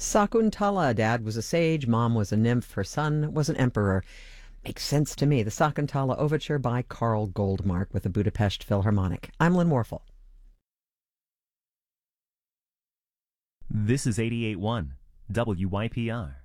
Sakuntala. Dad was a sage, mom was a nymph, her son was an emperor. Makes sense to me. The Sakuntala Overture by Carl Goldmark with the Budapest Philharmonic. I'm Lynn Morphel. This is 88.1 WYPR.